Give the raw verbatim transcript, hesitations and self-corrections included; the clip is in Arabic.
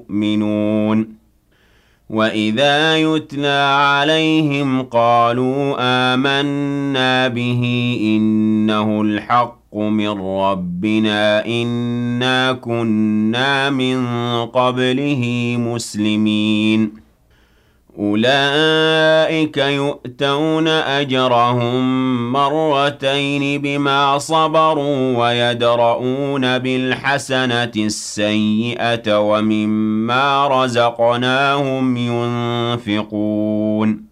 يؤمنون وَإِذَا يُتْلَى عَلَيْهِمْ قَالُوا آمَنَّا بِهِ إِنَّهُ الْحَقُّ مِنْ رَبِّنَا إِنَّا كُنَّا مِنْ قَبْلِهِ مُسْلِمِينَ أُولَئِكَ يُؤْتَوْنَ أَجْرَهُم مَّرَّتَيْنِ بِمَا صَبَرُوا وَيَدْرَءُونَ بِالْحَسَنَةِ السَّيِّئَةَ وَمِمَّا رَزَقْنَاهُمْ يُنفِقُونَ